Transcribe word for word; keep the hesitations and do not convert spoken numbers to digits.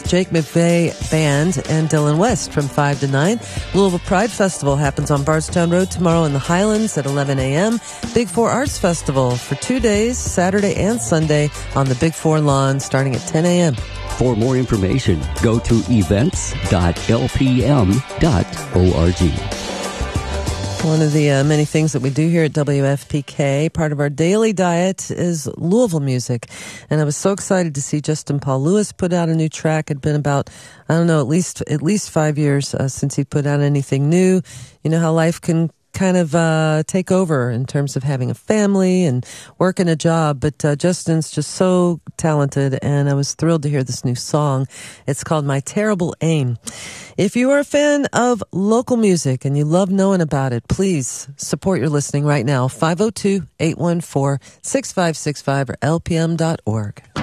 Jake McVeigh Band and Dylan West from five to nine. Louisville Pride Festival happens on Bardstown Road tomorrow in the Highlands at eleven a.m. Big Four Arts Festival for two days, Saturday and Sunday, on the Big Four lawn starting at ten a.m. For more information, go to events dot l p m dot org. One of the uh, many things that we do here at W F P K, part of our daily diet, is Louisville music. And I was so excited to see Justin Paul Lewis put out a new track. It had been about, I don't know, at least at least five years uh, since he put out anything new. You know how life can kind of uh take over in terms of having a family and working a job, but uh, Justin's just so talented, and I was thrilled to hear this new song. It's called My Terrible Aim. If you are a fan of local music and you love knowing about it, please support your listening right now. five oh two, eight one four, six five six five or L P M dot org.